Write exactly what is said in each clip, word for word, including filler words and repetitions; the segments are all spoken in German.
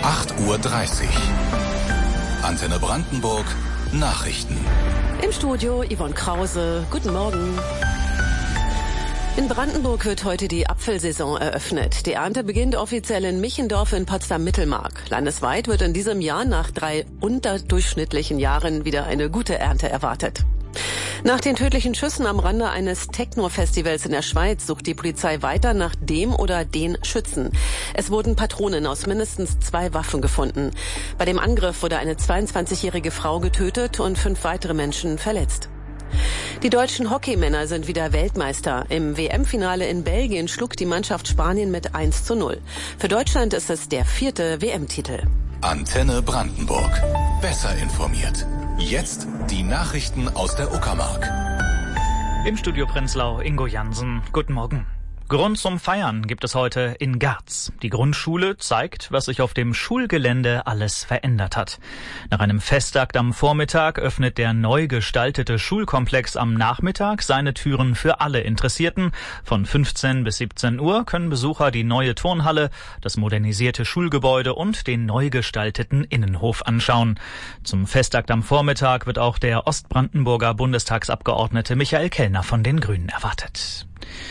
acht Uhr dreißig. Antenne Brandenburg Nachrichten. Im Studio Yvonne Krause. Guten Morgen. In Brandenburg wird heute die Apfelsaison eröffnet. Die Ernte beginnt offiziell in Michendorf in Potsdam-Mittelmark. Landesweit wird in diesem Jahr nach drei unterdurchschnittlichen Jahren wieder eine gute Ernte erwartet. Nach den tödlichen Schüssen am Rande eines Techno-Festivals in der Schweiz sucht die Polizei weiter nach dem oder den Schützen. Es wurden Patronen aus mindestens zwei Waffen gefunden. Bei dem Angriff wurde eine zweiundzwanzigjährige Frau getötet und fünf weitere Menschen verletzt. Die deutschen Hockeymänner sind wieder Weltmeister. Im W M-Finale in Belgien schlug die Mannschaft Spanien mit eins zu null. Für Deutschland ist es der vierte W M-Titel. Antenne Brandenburg. Besser informiert. Jetzt die Nachrichten aus der Uckermark. Im Studio Prenzlau Ingo Jansen. Guten Morgen. Grund zum Feiern gibt es heute in Garz. Die Grundschule zeigt, was sich auf dem Schulgelände alles verändert hat. Nach einem Festakt am Vormittag öffnet der neu gestaltete Schulkomplex am Nachmittag seine Türen für alle Interessierten. Von fünfzehn bis siebzehn Uhr können Besucher die neue Turnhalle, das modernisierte Schulgebäude und den neu gestalteten Innenhof anschauen. Zum Festakt am Vormittag wird auch der Ostbrandenburger Bundestagsabgeordnete Michael Kellner von den Grünen erwartet.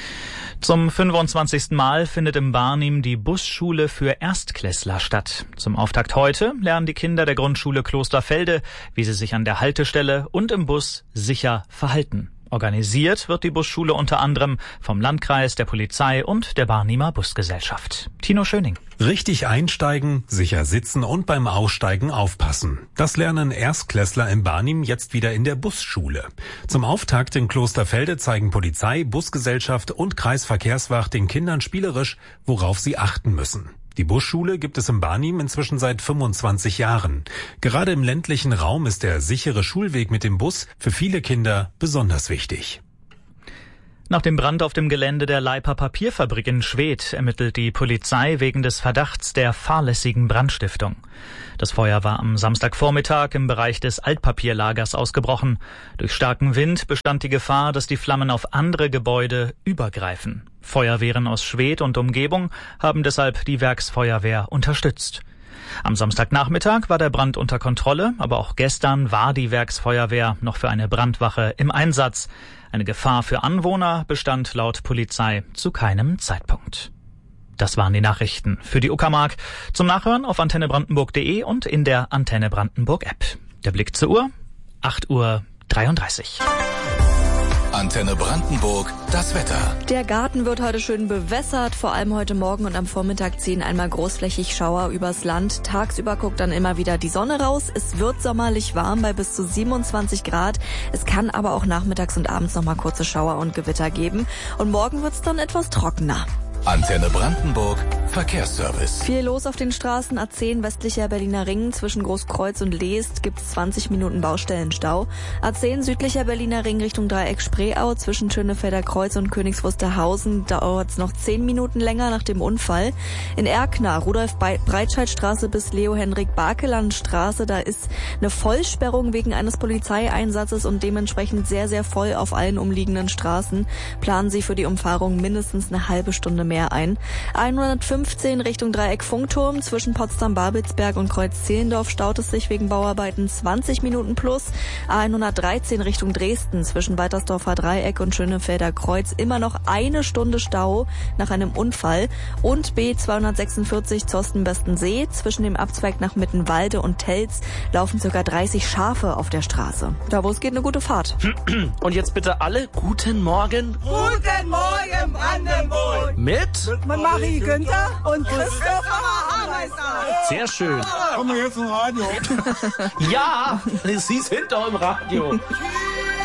Zum fünfundzwanzigsten Mal findet im Barnim die Busschule für Erstklässler statt. Zum Auftakt heute lernen die Kinder der Grundschule Klosterfelde, wie sie sich an der Haltestelle und im Bus sicher verhalten. Organisiert wird die Busschule unter anderem vom Landkreis, der Polizei und der Barnimer Busgesellschaft. Tino Schöning. Richtig einsteigen, sicher sitzen und beim Aussteigen aufpassen. Das lernen Erstklässler im Barnim jetzt wieder in der Busschule. Zum Auftakt in Klosterfelde zeigen Polizei, Busgesellschaft und Kreisverkehrswacht den Kindern spielerisch, worauf sie achten müssen. Die Busschule gibt es im Barnim inzwischen seit fünfundzwanzig Jahren. Gerade im ländlichen Raum ist der sichere Schulweg mit dem Bus für viele Kinder besonders wichtig. Nach dem Brand auf dem Gelände der Leiper Papierfabrik in Schwedt ermittelt die Polizei wegen des Verdachts der fahrlässigen Brandstiftung. Das Feuer war am Samstagvormittag im Bereich des Altpapierlagers ausgebrochen. Durch starken Wind bestand die Gefahr, dass die Flammen auf andere Gebäude übergreifen. Feuerwehren aus Schwedt und Umgebung haben deshalb die Werksfeuerwehr unterstützt. Am Samstagnachmittag war der Brand unter Kontrolle, aber auch gestern war die Werksfeuerwehr noch für eine Brandwache im Einsatz. Eine Gefahr für Anwohner bestand laut Polizei zu keinem Zeitpunkt. Das waren die Nachrichten für die Uckermark. Zum Nachhören auf antenne brandenburg punkt de und in der Antenne Brandenburg App. Der Blick zur Uhr, acht Uhr dreiunddreißig. Antenne Brandenburg, das Wetter. Der Garten wird heute schön bewässert. Vor allem heute Morgen und am Vormittag ziehen einmal großflächig Schauer übers Land. Tagsüber guckt dann immer wieder die Sonne raus. Es wird sommerlich warm bei bis zu siebenundzwanzig Grad. Es kann aber auch nachmittags und abends noch mal kurze Schauer und Gewitter geben. Und morgen wird's dann etwas trockener. Antenne Brandenburg, Verkehrsservice. Viel los auf den Straßen. A zehn westlicher Berliner Ring zwischen Großkreuz und Leest gibt's zwanzig Minuten Baustellenstau. A zehn südlicher Berliner Ring Richtung Dreieck Spreeau zwischen Schönefelder Kreuz und Königs Wusterhausen dauert's noch zehn Minuten länger nach dem Unfall. In Erkner, Rudolf-Breitscheid-Straße bis Leo-Henrik-Barkeland-Straße, da ist eine Vollsperrung wegen eines Polizeieinsatzes und dementsprechend sehr, sehr voll auf allen umliegenden Straßen. Planen Sie für die Umfahrung mindestens eine halbe Stunde mehr ein. hundertfünfzehn Richtung Dreieck Funkturm zwischen Potsdam-Babelsberg und Kreuz-Zehlendorf staut es sich wegen Bauarbeiten zwanzig Minuten plus. A hundertdreizehn Richtung Dresden zwischen Weitersdorfer Dreieck und Schönefelder Kreuz immer noch eine Stunde Stau nach einem Unfall. Und B zweihundertsechsundvierzig Zosten-Bestensee zwischen dem Abzweig nach Mittenwalde und Telz laufen ca. dreißig Schafe auf der Straße. Da wo es geht, eine gute Fahrt. Und jetzt bitte alle guten Morgen. Guten Morgen, Brandenburg! Mit? Mit Marie Günther und Christopher Hameister. Sehr schön. Kommen wir jetzt zum Radio? Ja, sie ist hinter im Radio. Tschüss.